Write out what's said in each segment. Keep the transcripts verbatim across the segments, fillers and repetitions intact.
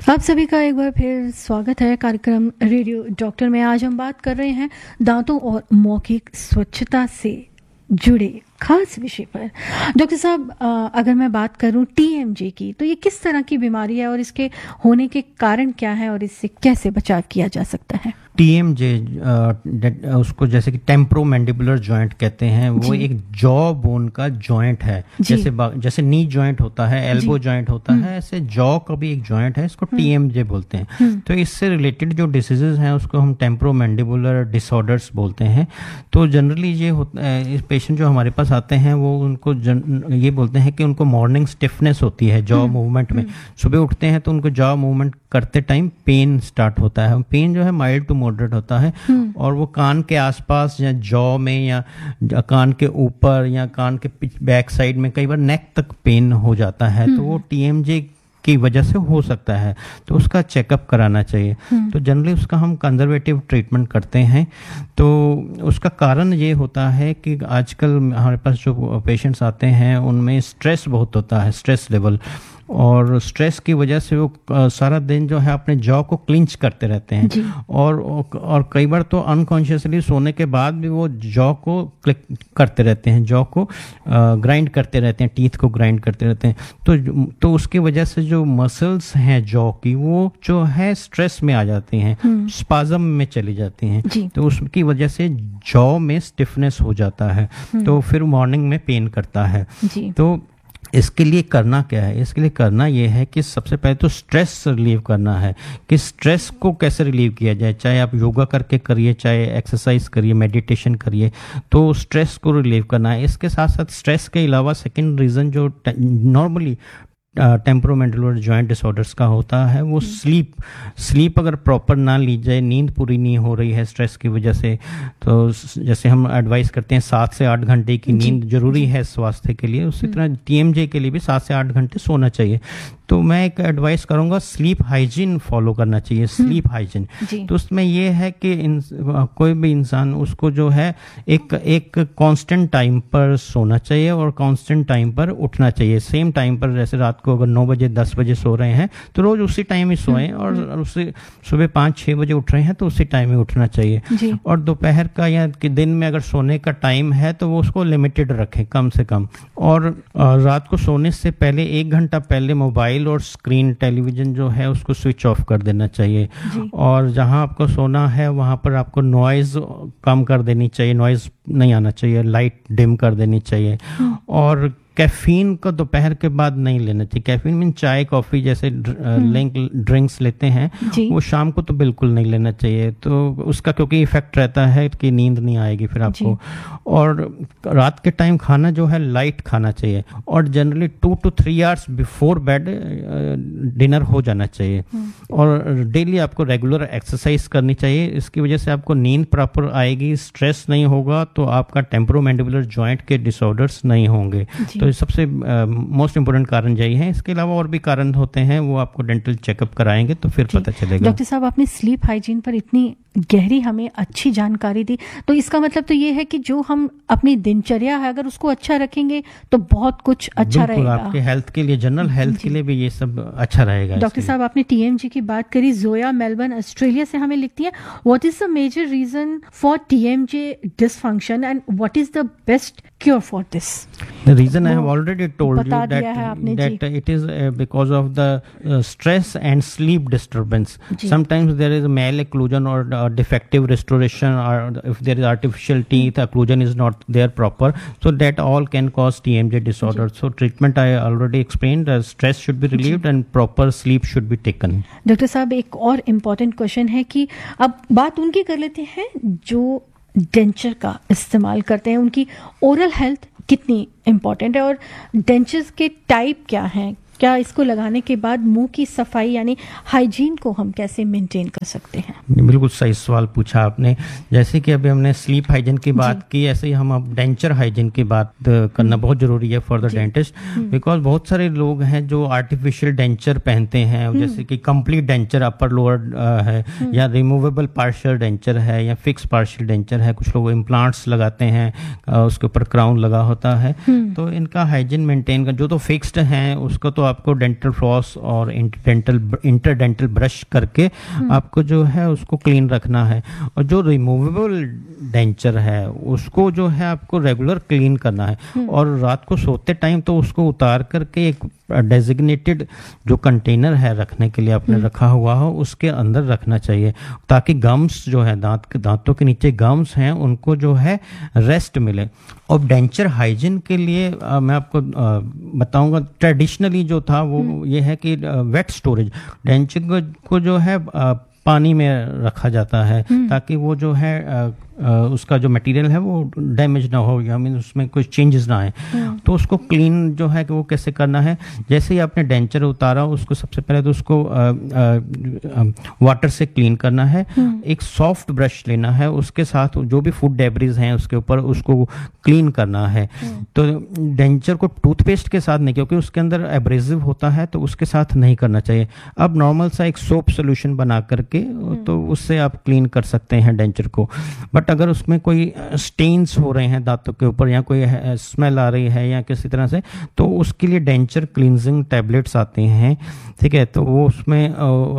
आप सभी का एक बार फिर स्वागत है कार्यक्रम रेडियो डॉक्टर में। आज हम बात कर रहे हैं दांतों और मौखिक स्वच्छता से जुड़े खास विषय पर। डॉक्टर साहब, अगर मैं बात करूं टीएमजे की, तो ये किस तरह की बीमारी है और इसके होने के कारण क्या है और इससे कैसे बचाव किया जा सकता है? टीएमजे उसको जैसे कि टेम्पोरोमैंडिबुलर जॉइंट कहते हैं। वो एक जॉ बोन का जॉइंट है। जैसे जैसे नी जॉइंट होता है, एल्बो जॉइंट होता है, ऐसे जॉ का भी एक जॉइंट है, इसको टीएमजे बोलते हैं। तो इससे रिलेटेड जो डिसीजेज हैं उसको हम टेम्पोरोमैंडिबुलर डिसऑर्डर्स बोलते हैं। तो जनरली ये होता है, इस पेशेंट जो हमारे पास आते हैं वो उनको जन, ये बोलते हैं कि उनको मॉर्निंग स्टिफनेस होती है जॉ मूवमेंट में। सुबह उठते हैं तो उनको जॉ मूवमेंट करते टाइम पेन स्टार्ट होता है। पेन जो है माइल्ड टू मॉडरेट होता है और वो कान के आसपास या जॉ में या कान के ऊपर या कान के बैक साइड में, कई बार नेक तक पेन हो जाता है। तो वो टीएमजे की वजह से हो सकता है, तो उसका चेकअप कराना चाहिए। तो जनरली उसका हम कंजर्वेटिव ट्रीटमेंट करते हैं। तो उसका कारण ये होता है कि आजकल हमारे पास जो पेशेंट्स आते हैं उनमें स्ट्रेस बहुत होता है, स्ट्रेस लेवल, और स्ट्रेस की वजह से वो सारा दिन जो है अपने जॉ को क्लिंच करते रहते हैं और और कई बार तो अनकॉन्शियसली सोने के बाद भी वो जॉ को क्लिक करते रहते हैं, जॉ को ग्राइंड करते रहते हैं, टीथ को ग्राइंड करते रहते हैं। तो तो उसकी वजह से जो मसल्स हैं जॉ की, वो जो है स्ट्रेस में आ जाती हैं, स्पाज्म में चली जाती हैं। तो उसकी वजह से जॉ में स्टिफनेस हो जाता है, तो फिर मॉर्निंग में पेन करता है। तो इसके लिए करना क्या है? इसके लिए करना यह है कि सबसे पहले तो स्ट्रेस रिलीव करना है, कि स्ट्रेस को कैसे रिलीव किया जाए। चाहे आप योगा करके करिए, चाहे एक्सरसाइज करिए, मेडिटेशन करिए, तो स्ट्रेस को रिलीव करना है। इसके साथ साथ स्ट्रेस के अलावा सेकंड रीज़न जो नॉर्मली टेम्पोरोमैंडिबुलर जॉइंट डिसऑर्डर्स का होता है, वो स्लीप स्लीप अगर प्रॉपर ना ली जाए, नींद पूरी नहीं हो रही है स्ट्रेस की वजह से, तो जैसे हम एडवाइस करते हैं सात से आठ घंटे की नींद जरूरी है स्वास्थ्य के लिए, उसी तरह टीएमजे के लिए भी सात से आठ घंटे सोना चाहिए। तो मैं एक एडवाइस करूंगा, स्लीप हाइजीन फॉलो करना चाहिए, स्लीप हाइजीन। तो उसमें ये है कि इन, कोई भी इंसान उसको जो है एक एक कांस्टेंट टाइम पर सोना चाहिए और कांस्टेंट टाइम पर उठना चाहिए। सेम टाइम पर, जैसे रात को अगर नौ बजे दस बजे सो रहे हैं तो रोज उसी टाइम ही सोएं, और उसी सुबह पाँच छः बजे उठ रहे हैं तो उसी टाइम ही उठना चाहिए। और दोपहर का या कि दिन में अगर सोने का टाइम है तो वो उसको लिमिटेड रखें, कम से कम। और रात को सोने से पहले एक घंटा पहले मोबाइल और स्क्रीन, टेलीविजन जो है उसको स्विच ऑफ कर देना चाहिए। और जहां आपको सोना है वहां पर आपको नॉइज कम कर देनी चाहिए, नॉइज नहीं आना चाहिए, लाइट डिम कर देनी चाहिए। और कैफीन को दोपहर के बाद नहीं लेना चाहिए। कैफीन मीन चाय कॉफी जैसे ड्रिंक्स लेते हैं, वो शाम को तो बिल्कुल नहीं लेना चाहिए। तो उसका क्योंकि इफेक्ट रहता है कि नींद नहीं आएगी फिर आपको। और रात के टाइम खाना जो है लाइट खाना चाहिए, और generally to to three hours before bed dinner हो जाना चाहिए। और डेली आपको रेगुलर एक्सरसाइज करनी चाहिए। इसकी वजह से आपको नींद प्रॉपर आएगी, स्ट्रेस नहीं होगा, तो आपका टेम्पोरोमैंडिबुलर जॉइंट के डिसऑर्डर्स नहीं होंगे। तो सबसे मोस्ट इम्पोर्टेंट कारण यही है। इसके अलावा और भी कारण होते हैं, वो आपको डेंटल चेकअप कराएंगे तो फिर पता चलेगा। डॉक्टर साहब, आपने स्लीप हाइजीन पर इतनी गहरी हमें अच्छी जानकारी दी, तो इसका मतलब तो ये है कि जो हम अपनी दिनचर्या है अगर उसको अच्छा रखेंगे तो बहुत कुछ अच्छा रहेगा आपके हेल्थ के लिए, जनरल हेल्थ के लिए भी ये सब अच्छा रहेगा। डॉक्टर साहब, आपने टीएमजे की बात करी। जोया मेलबर्न ऑस्ट्रेलिया से हमें लिखती है, what is the major reason for TMJ dysfunction and what is the best cure for this? The reason I have already told you that that it is uh, because of the uh, stress and sleep disturbance. Sometimes there is mal occlusion or uh, defective restoration, or if there is artificial teeth, occlusion is not there proper. So that all can cause T M J disorder. So treatment I already explained. Uh, stress should be relieved and proper sleep should be taken. Doctor साहब, एक और important question है कि अब बात उनकी कर लेते हैं जो डेंचर का इस्तेमाल करते हैं, उनकी ओरल हेल्थ कितनी इम्पोर्टेंट है और डेंचर्स के टाइप क्या हैं? क्या इसको लगाने के बाद मुंह की सफाई यानी हाइजीन को हम कैसे मेंटेन कर सकते हैं? बिल्कुल सही सवाल पूछा आपने। जैसे कि अभी हमने स्लीप हाइजीन की बात की, ऐसे ही हम अब डेंचर हाइजीन की बात करना बहुत जरूरी है फॉर द डेंटिस्ट। बिकॉज बहुत सारे लोग हैं जो आर्टिफिशियल डेंचर पहनते हैं, जैसे कि कंप्लीट डेंचर अपर लोअर है, या रिमूवेबल पार्शियल डेंचर है, या फिक्स पार्शियल डेंचर है। कुछ लोग इम्प्लांट्स लगाते हैं, उसके ऊपर क्राउन लगा होता है। तो इनका हाइजीन मेंटेन कर, जो तो फिक्स्ड है उसको तो आपको डेंटल फ्लॉस और इंटरडेंटल इंटरडेंटल ब्रश करके आपको जो है उसको क्लीन रखना है। और जो रिमूवेबल डेंचर है उसको जो है आपको रेगुलर क्लीन करना है, और रात को सोते टाइम तो उसको उतार करके एक डेजिग्नेटेड जो कंटेनर है रखने के लिए आपने रखा हुआ हो उसके अंदर रखना चाहिए, ताकि गम्स जो है दांत के दांतों के नीचे गम्स हैं उनको जो है रेस्ट मिले। और डेंचर हाइजीन के लिए आ, मैं आपको बताऊंगा, ट्रेडिशनली जो था वो ये है कि वेट स्टोरेज डेंचर को, को जो है आ, पानी में रखा जाता है ताकि वो जो है आ, आ, उसका जो मटेरियल है वो डैमेज ना हो या मीन उसमें कोई चेंजेस ना आए। तो उसको क्लीन जो है कि वो कैसे करना है, जैसे ही आपने डेंचर उतारा उसको सबसे पहले तो उसको आ, आ, वाटर से क्लीन करना है। एक सॉफ्ट ब्रश लेना है, उसके साथ जो भी फूड डेब्रिज हैं उसके ऊपर उसको क्लीन करना है। तो डेंचर को टूथपेस्ट के साथ नहीं, क्योंकि उसके अंदर एब्रेसिव होता है तो उसके साथ नहीं करना चाहिए। अब नॉर्मल सा एक सोप सोल्यूशन बना करके तो उससे आप क्लीन कर सकते हैं डेंचर को। बट अगर उसमें कोई स्टेन्स हो रहे हैं दांतों के ऊपर या कोई स्मेल आ रही है या किसी तरह से, तो उसके लिए डेंचर क्लींजिंग टैबलेट्स आते हैं, ठीक है। तो वो उसमें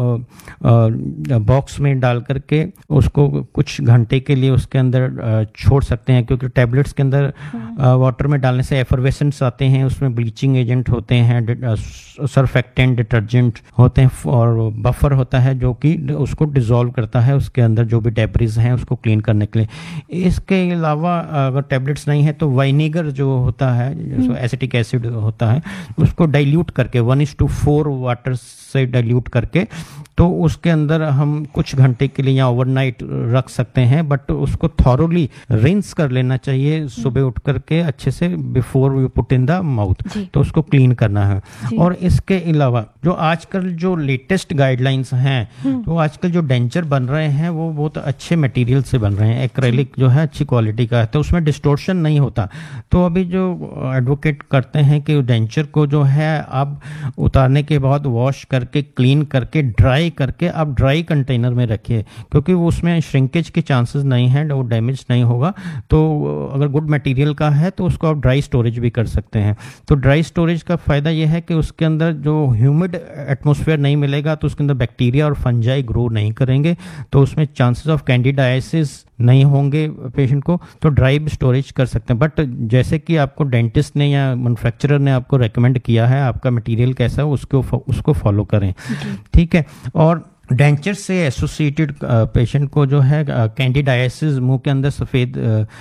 बॉक्स में डाल करके उसको कुछ घंटे के लिए उसके अंदर छोड़ सकते हैं, क्योंकि टैबलेट्स के अंदर वाटर में डालने से एफरवेसेंट्स आते हैं, उसमें ब्लीचिंग एजेंट होते हैं, सर्फेक्टेंट डिटर्जेंट होते हैं और बफर होता है जो कि उसको डिसॉल्व करता है उसके अंदर जो भी डेब्रिज हैं उसको क्लीन करने के लिए। इसके अलावा अगर टैबलेट्स नहीं है तो वाइनेगर जो होता है, जो एसिटिक एसिड होता है, उसको डाइल्यूट करके one is to four water से डाइल्यूट करके तो उसके अंदर हम कुछ घंटे के लिए या ओवरनाइट रख सकते हैं। बट उसको थॉरोली रिंस कर लेना चाहिए सुबह उठ करके अच्छे से before we put in the mouth, तो उसको क्लीन करना है। और इसके अलावा जो आजकल जो लेटेस्ट गाइडलाइंस हैं, तो आजकल जो डेंचर बन रहे हैं वो बहुत अच्छे मटेरियल से बन रहे हैं, एक्रेलिक जो है अच्छी क्वालिटी का है, तो उसमें डिस्टोर्शन नहीं होता। तो अभी जो एडवोकेट करते हैं कि डेंचर को जो है आप उतारने के बाद वॉश करके क्लीन करके ड्राई करके आप ड्राई कंटेनर में रखिए, क्योंकि वो उसमें श्रिंकेज के चांसेस नहीं हैं, वो डैमेज नहीं होगा। तो अगर गुड मटेरियल का है तो उसको आप ड्राई स्टोरेज भी कर सकते हैं। तो ड्राई स्टोरेज का फायदा यह है कि उसके अंदर जो ह्यूमिड एटमॉस्फेयर नहीं मिलेगा तो उसके अंदर बैक्टीरिया और फंजाई ग्रो नहीं करेंगे, तो उसमें चांसेस ऑफ कैंडिडाइसिस नहीं होंगे पेशेंट को, तो ड्राई स्टोरेज कर सकते हैं। बट जैसे कि आपको डेंटिस्ट ने या मैन्युफैक्चरर ने आपको रेकमेंड किया है, आपका मटेरियल कैसा है उसको उसको फॉलो करें, ठीक है। और डेंचर से एसोसिएटेड पेशेंट को जो है कैंडिडाइसिस, मुंह के अंदर सफ़ेद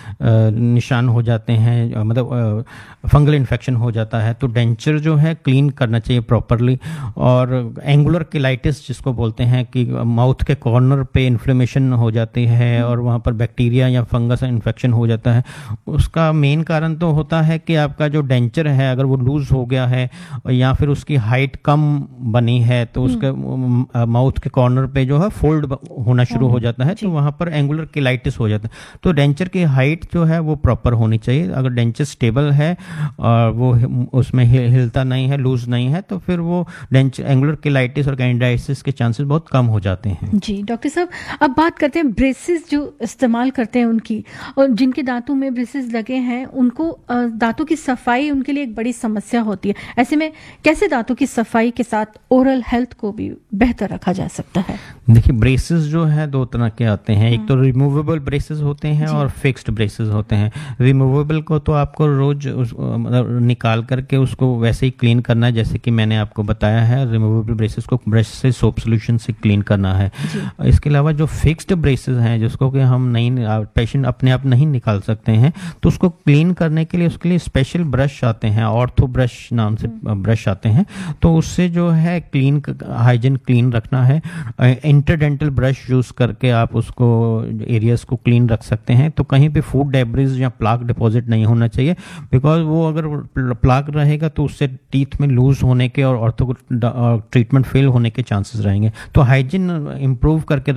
निशान हो जाते हैं, मतलब फंगल इन्फेक्शन हो जाता है, तो डेंचर जो है क्लीन करना चाहिए प्रॉपरली। और एंगुलर किलाइटिस जिसको बोलते हैं कि माउथ के कॉर्नर पे इन्फ्लेमेशन हो जाती है और वहाँ पर बैक्टीरिया या फंगस इन्फेक्शन हो जाता है, उसका मेन कारण तो होता है कि आपका जो डेंचर है अगर वो लूज हो गया है या फिर उसकी हाइट कम बनी है तो उसके माउथ के कॉर्नर पे जो है फोल्ड होना शुरू हो जाता है, तो वहां पर एंगुलर किलाइटिस हो जाता है। तो डेंचर की हाइट जो है वो प्रॉपर होनी चाहिए। अगर डेंचर स्टेबल है और वो उसमें हिलता नहीं है, लूज नहीं है, तो फिर वो डेंचर एंगुलर किलाइटिस और कैंडिडाइसिस के चांसेस बहुत कम हो जाते हैं। जी डॉक्टर साहब, अब बात करते हैं ब्रेसेस जो इस्तेमाल करते हैं उनकी, और जिनके दांतों में ब्रेसेस लगे हैं उनको दांतों की सफाई उनके लिए एक बड़ी समस्या होती है। ऐसे में कैसे दांतों की सफाई के साथ ओरल हेल्थ को भी बेहतर रखा जा सकता है? देखिए, ब्रेसेस जो है दो तरह के आते हैं, एक तो रिमूवेबल ब्रेसेस होते हैं और फिक्स्ड ब्रेसेस होते हैं। रिमूवेबल को तो आपको रोज मतलब निकाल करके उसको वैसे ही क्लीन करना है जैसे कि मैंने आपको बताया है। रिमूवेबल ब्रेसेस को ब्रश से सोप सोल्यूशन से क्लीन करना है। इसके अलावा जो फिक्स्ड ब्रेसेस हैं जिसको कि हम नहीं पेशेंट अपने आप नहीं निकाल सकते हैं, तो उसको क्लीन करने के लिए उसके लिए स्पेशल ब्रश आते हैं, ऑर्थो ब्रश नाम से ब्रश आते हैं, तो उससे जो है क्लीन हाइजीन क्लीन रखना है। इंटरडेंटल ब्रश यूज करके आप उसको एरियाज को क्लीन रख सकते हैं। तो कहीं पे फूड डेब्रिज या प्लाक डिपॉजिट नहीं होना चाहिए, बिकॉज वो अगर प्लाक रहेगा तो उससे टीथ में लूज होने के और ऑर्थो ट्रीटमेंट फेल होने के चांसेस रहेंगे। तो हाइजीन इंप्रूव करके